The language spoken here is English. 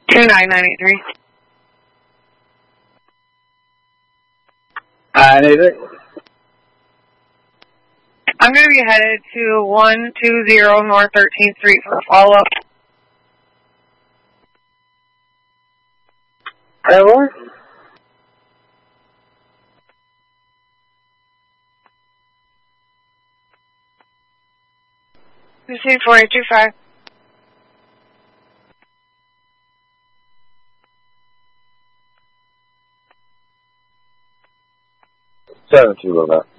29983. 983. I'm going to be headed to 120 North 13th Street for a follow-up. Hello? Receive 4825. 72 on that.